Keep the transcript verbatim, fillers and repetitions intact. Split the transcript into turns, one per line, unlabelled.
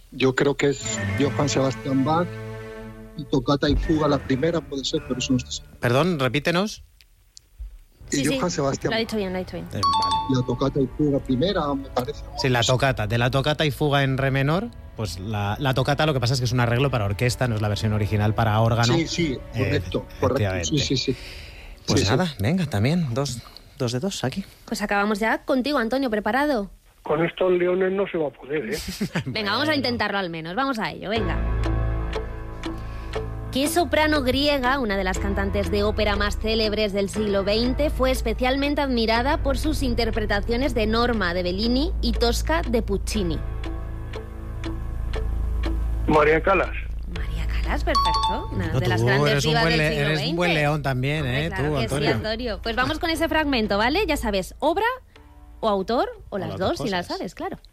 Yo creo que es Johann Sebastian Bach y Toccata y Fuga la primera, puede ser, pero eso no está seguro.
Perdón, repítenos.
Y
Sí,
Johann
sí,
Sebastian
lo ha
Bach.
dicho bien, lo ha dicho bien.
Eh, vale.
La Toccata y Fuga primera, me parece.
Sí, la tocata. De la tocata y fuga en re menor, pues la, la tocata lo que pasa es que es un arreglo para orquesta, no es la versión original para órgano.
Sí, sí, correcto,
Eh,
correcto. Sí, sí, sí.
Pues
Sí,
nada,
sí.
venga, también, dos, dos de dos aquí.
Pues acabamos ya contigo, Antonio, ¿preparado?
Con estos leones no se va a poder, ¿eh?
Venga, vamos a intentarlo al menos, vamos a ello, venga. ¿Qué soprano griega, una de las cantantes de ópera más célebres del siglo veinte, fue especialmente admirada por sus interpretaciones de Norma de Bellini y Tosca de Puccini?
María Calas.
María Calas, perfecto. Una
No,
de las
tú
grandes
eres un
divas
buen
del
le-
siglo
eres
veinte.
un buen león también,
Hombre,
¿eh?
claro
Tú,
que
Antonio.
sí, Antonio. Pues vamos con ese fragmento, ¿vale? Ya sabes, obra o autor, o, las,
las
dos,
dos
si las
cosas.
sabes, claro.